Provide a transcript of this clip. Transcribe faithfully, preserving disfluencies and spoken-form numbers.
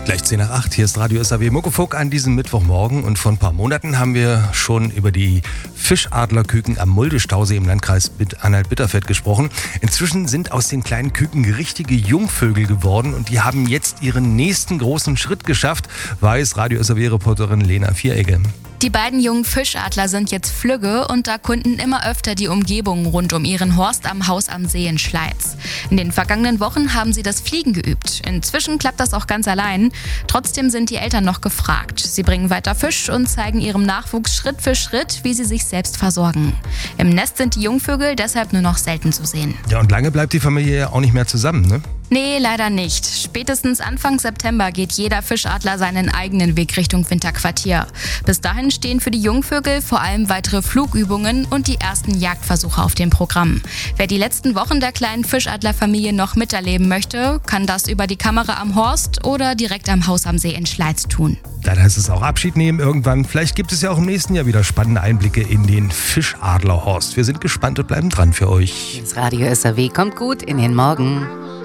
Gleich zehn nach acht, hier ist Radio S A W Muckefuck an diesem Mittwochmorgen und vor ein paar Monaten haben wir schon über die Fischadlerküken am Mulde-Stausee im Landkreis Anhalt-Bitterfeld gesprochen. Inzwischen sind aus den kleinen Küken richtige Jungvögel geworden und die haben jetzt ihren nächsten großen Schritt geschafft, weiß Radio S A W-Reporterin Lena Vieregge. Die beiden jungen Fischadler sind jetzt flügge und erkunden immer öfter die Umgebung rund um ihren Horst am Haus am See in Schleiz. In den vergangenen Wochen haben sie das Fliegen geübt. Inzwischen klappt das auch ganz allein. Trotzdem sind die Eltern noch gefragt. Sie bringen weiter Fisch und zeigen ihrem Nachwuchs Schritt für Schritt, wie sie sich selbst versorgen. Im Nest sind die Jungvögel deshalb nur noch selten zu sehen. Ja, und lange bleibt die Familie ja auch nicht mehr zusammen, ne? Nee, leider nicht. Spätestens Anfang September geht jeder Fischadler seinen eigenen Weg Richtung Winterquartier. Bis dahin stehen für die Jungvögel vor allem weitere Flugübungen und die ersten Jagdversuche auf dem Programm. Wer die letzten Wochen der kleinen Fischadlerfamilie noch miterleben möchte, kann das über die Kamera am Horst oder direkt am Haus am See in Schleiz tun. Dann heißt es auch Abschied nehmen irgendwann. Vielleicht gibt es ja auch im nächsten Jahr wieder spannende Einblicke in den Fischadlerhorst. Wir sind gespannt und bleiben dran für euch. Das Radio S A W kommt gut in den Morgen.